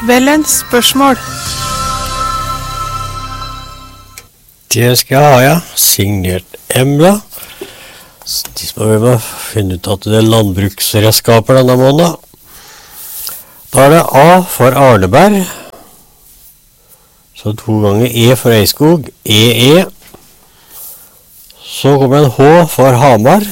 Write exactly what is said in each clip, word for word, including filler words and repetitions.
Kveldens spørsmål. Det skal jeg ha, ja. Signert Embla. De som er med finne ut at det er landbruksredskaper denne måneden. Da er det A for Arneberg. Så to ganger E for Eiskog. E E. Så kommer en H for Hamar.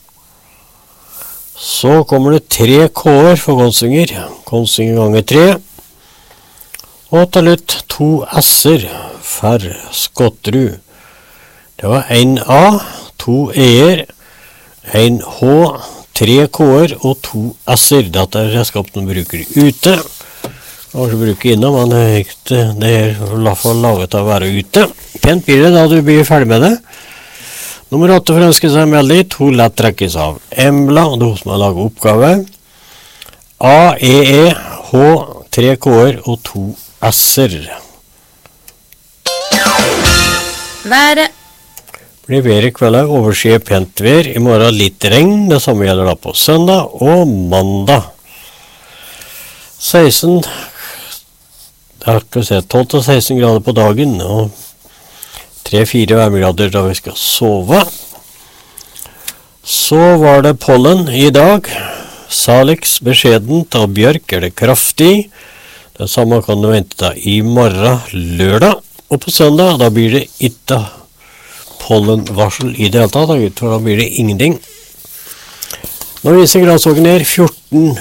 Så kommer det tre K-er for Konsinger. Konsinger ganger tre. Og til slutt to S-er for Skotterud. Det var en A, to E-er, en H, tre K-er og to S-er. Dette er redskapene bruker ute. Kanskje bruker innom, men det er ikke det er i hvert fall laget av å være ute. Pent blir det da du blir ferdig med det. Nummer åtte for ønsker seg meldig, to lett trekkes av Embla, og det er hun som har laget oppgave. A, E, E, H, tre K-er og to S-er. Været. Blir bedre kveld, overskyet pent vær, i morgen litt regn, det samme gjelder da på søndag og mandag. seksten, jeg skal se, tolv til seksten grader på dagen, og tre til fire varmegrader da vi skal sove. Så var det pollen i dag. Salix beskjedent, av bjørk er det kraftig. Det samme kan du vente deg i morgen lørdag. Og på søndag da blir det ikke pollenvarsel i det hele tatt, for da blir det ingenting. Nå viser gradsåken her fjorten,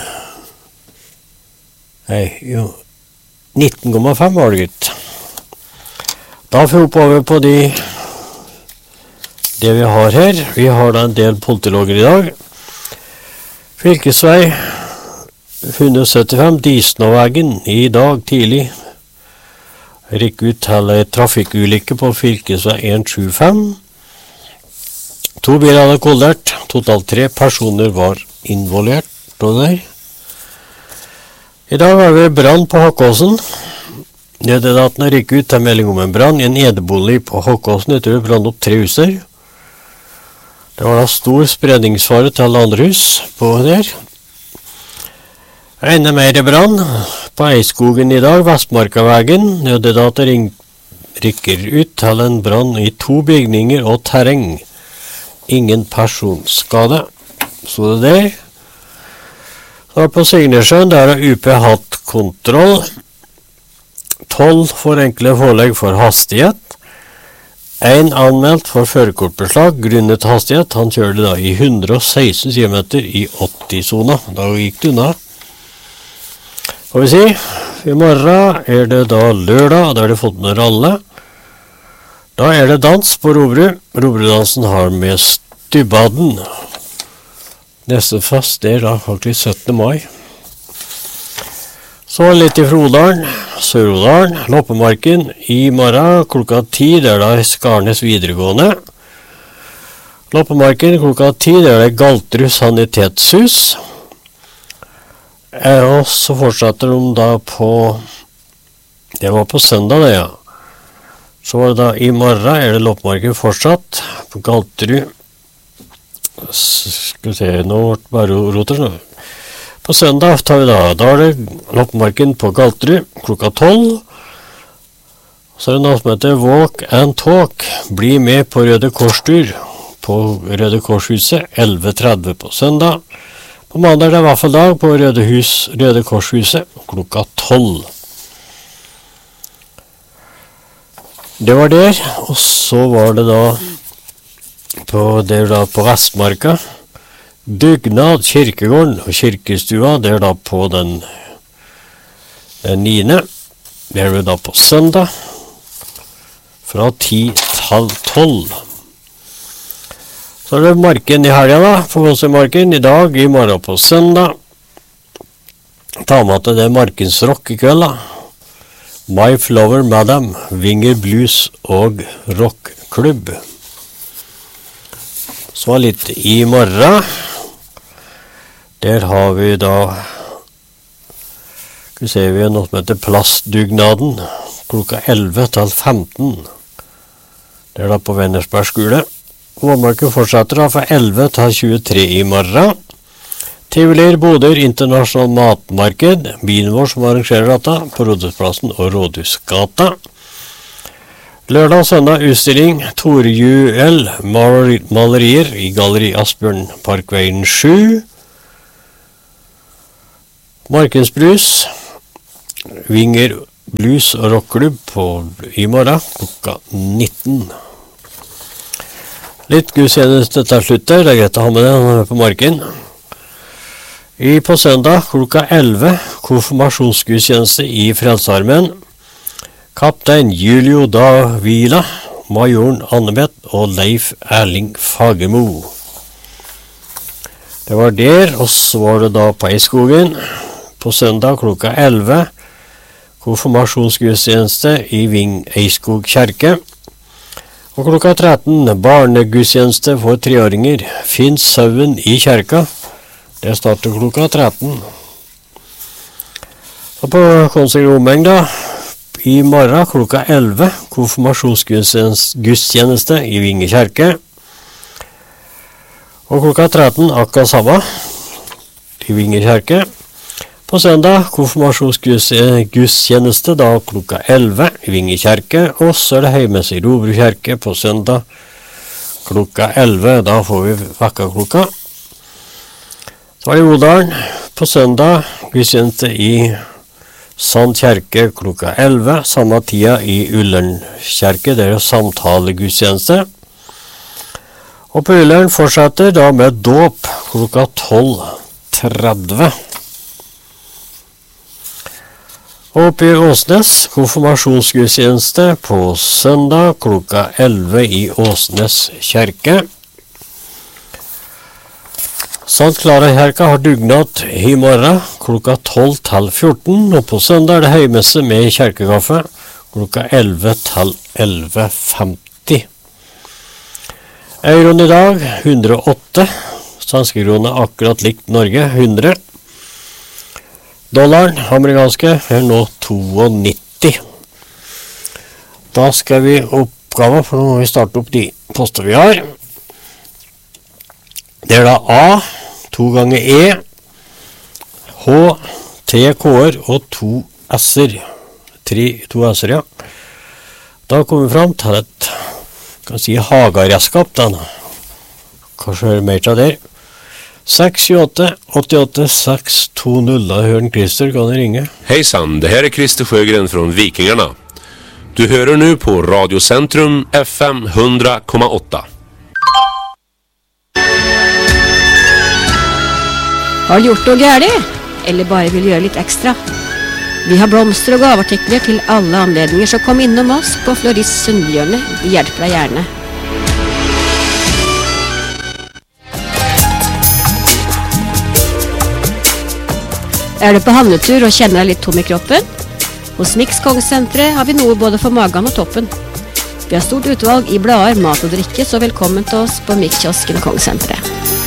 nei, jo, nitten komma fem var det gutt. Da får vi oppover på de det vi har her. Vi har da en del poltilogger i dag. Fylkesvei ett hundre syttifem, Disnåvegen i dag tidlig. Rikk ut til en trafikkulykke på fylkesvei ett sju fem. To biler hadde kollert. Totalt tre personer var involvert. Der. I dag har vi brann på Hokkåsen. Nødetatene rikk ut til melding om en brann i en edebolig på Hokkåsen etter å branne opp tre huser. Det var da stor spredningsfare til andre hus på der. Enda mer brann på Eiskogen i dag, Vestmarkavegen. Nødetater rykker ut til en brann i to bygninger og terreng. Ingen personskade. Så det der. Så på Signersjøen, der har U P hatt kontroll. tolv for enkle forelegg for hastighet. En anmeldt for førerkortbeslag grunnet hastighet. Han kjørte da i hundre og seksten kilometer i åtti-sona. Da gikk det unna. Får vi si, i morgen er det da lørdag, da er det fått med alle. Da er det dans på Roverud. Roveruddansen har med Stybbaden. Neste fest er da faktisk syttende mai. Så litt i Frodalen, Sør-Odalen, Loppemarken i morgen klokka ti, der det er Skarnes videregående. Loppemarken klokka ti, der det er Galterud sanitetshus. Og så fortsetter de da på, det var på søndag det, ja. Så var det da i morgen, er det Loppemarken fortsatt, på Galterud. Skal vi se, nå ble det bare roter nå. På søndag tar vi da, da er det Loppemarken på Galterud, klokka tolv. Så er det noe som heter Walk and Talk. Bli med på Røde Korstur på Røde Korshuset, elleve tretti på søndag. På mandag er det i hvert fall dag på Røde, hus, Røde Korshuset, klokka tolv. Det var der, og så var det da på, der da på Vestmarka. Dugnad, kirkegården og kirkestua, det er da på den, den niende. Det er vi da på søndag, fra ti til tolv. Så er det marken i helgen da, på Gåsemarken i dag, i morgen på søndag. Ta med at det er markens rock i kveld da. My Flower Madam, Vinger Blues og Rockklubb. Så litt i morgen. Der har vi da, skal vi se, vi har noe som heter Plastdugnaden, klokka elleve til femten. Det er da på Vennersberg skole. Vårmarken fortsetter da fra elleve til tjuetre i morgen. Tivolir Boder internasjonal matmarked, bilen vår som arrangerer dette, på Rådhusplassen og Rådhusgata. Lørdag og søndag utstilling Torjuel malerier i Galleri Asbjørn Parkveien sju. Markensbrus, Vinger Blues og Rockklubb på i morgen klokka nitten. Litt gudstjeneste til slutt der, det er greit å ha med det på marken. I på søndag klokka elleve, konfirmasjonsgudstjeneste i Frelsesarmeen. Kaptein Julio Davila, majoren Annebeth og Leif Erling Fagermo. Det var der, og så var det da på Eiskogen. På søndag klokka elleve, konfirmasjonsgudstjeneste i Ving Eiskog kjerke. Og klokka tretten, barnegudstjeneste for treåringer. Finn sauen i kjerka. Det starter klokka tretten. Og på Kongsvinger omheng da, i morgen klokka elleve, konfirmasjonsgudstjeneste i Vinge kjerke. Og klokka tretten, akkurat samme, i Vinge kjerke. På søndag, konfirmasjonsgudstjeneste da klokka elleve i Vinge kjerke. Og så er det høymesse i Robru kjerke på søndag klokka elleve. Da får vi vekka klokka. Så var det i Odalen på søndag, gudstjeneste i Sand kjerke klokka elleve, samme tida i Ullern kjerke, det er samtalegudstjeneste. Og på Ullern fortsetter da med dåp klokka tolv tretti. Og oppe i Åsnes, konfirmasjonsgudstjeneste på søndag klokka elleve i Åsnes kjerke. Sankt Clara kjerka har dugnad i morgen klokka tolv til fjorten, og på søndag er det høymesse med kjerkekaffe klokka elleve til elleve femti. Euroen i dag hundre og åtte, svenske kroner akkurat likt Norge hundre. Dollaren, amerikanske, er nå nittito. Da skal vi oppgave, for nå må vi starte opp de poster vi har. Det er da A, to ganger E, H, T, K-er og to S-er. Tre, to S-er, ja. Da kommer vi frem til et, kan si, hagareskap, den. Kanskje hører mer til der. seks sju åtte åtte åtte seks to null, da hører den Christer, kan du ringe? Hejsan, det här är Christer Sjögren från Vikingarna. Du hører nu på Radiocentrum F M hundra komma åtta. Har du gjort noe gærlig? Eller bare vil gjøre litt ekstra? Vi har blomster og gaveartikler til alle anledninger, så kom innom oss på Florist Sundbjørne. Vi hjelper deg gjerne. Er du på handletur og kjenner deg litt tom i kroppen? Hos Mix Kongsenteret har vi noe både for magen og toppen. Vi har stort utvalg i blader, mat og drikke, så velkommen til oss på Mix-kiosken og Kongsenteret.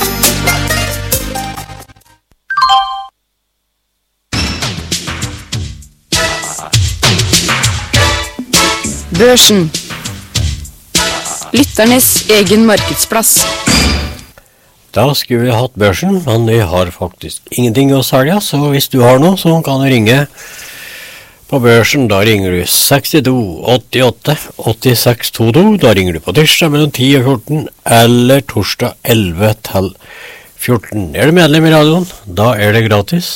Børsen. Lytternes egen markedsplass. Da skulle vi hatt børsen, men vi har faktisk ingenting å selge, så hvis du har noe, så kan du ringe på børsen. Da ringer du seks to åttiåtte åttiseks tjueto, da ringer du på tirsdag mellom ti og fjorten, eller torsdag elleve til fjorten. Er du medlem i radioen? Da er det gratis.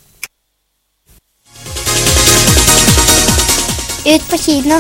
Ut på kino.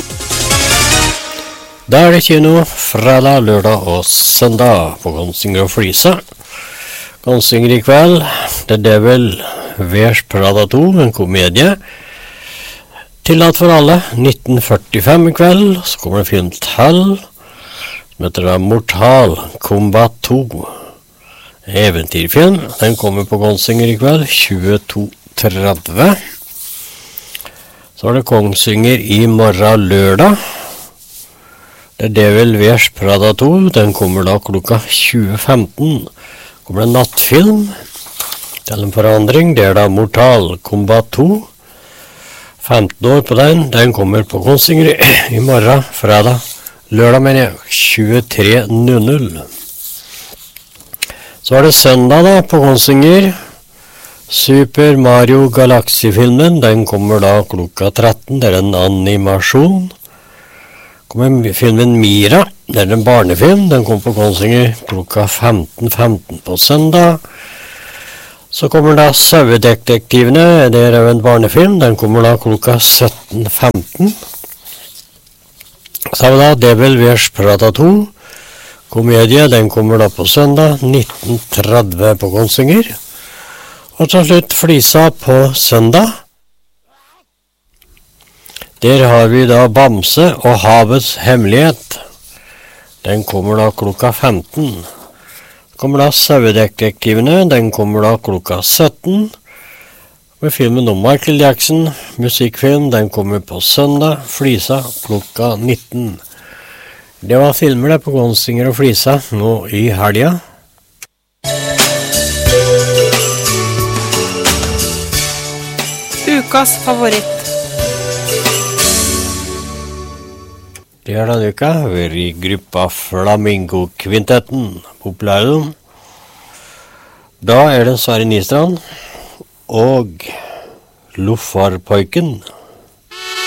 Da er det kino fredag, lørdag og søndag på Kongsvinger og Flisa. Kongsvinger i kveld, The Devil Wears Prada to, en komedie. Tillatt for alle, nitten førtifem i kveld. Så kommer det en film til, som heter Mortal Kombat to. Eventyrfilm, den kommer på Kongsvinger i kveld, tjueto tretti. Så er det Kongsvinger i morgen lørdag. Det er Devil Wears Prada to, den kommer da klokka tjue femten. Kommer det en nattfilm til en forandring, det er da Mortal Kombat to. femten år på den, den kommer på Kongsvinger i morgen, fredag, lørdag mener jeg, tjuetre null null. Så er det søndag da på Kongsvinger, Super Mario Galaxy-filmen, den kommer da klokka tretten, det er en animasjon. Kommer filmen Mira, det er en barnefilm, den kommer på Kongsvinger klokka femten femten på søndag. Så kommer da Sauedetektivene, det er en barnefilm, den kommer da klokka sytten femten. Så har vi da Devil Wears Prada to, komedie, den kommer da på søndag, nitten tretti på Kongsvinger. Og til slutt Flisa på søndag. Der har vi da Bamse og Havets Hemmelighet. Den kommer da klokka femten. Så kommer da Sauedetektivene, den kommer da klokka sytten. Med filmen om Michael Jackson, musikkfilm, den kommer på søndag, Flisa klokka nitten. Det var filmer der på Kongsvinger og Flisa nå i helga. Ukas favoritt. Det er denne uka, vi er i gruppa Flamingo-kvintetten, populære. Da er det Sverre Nystrand og Loffarpojken.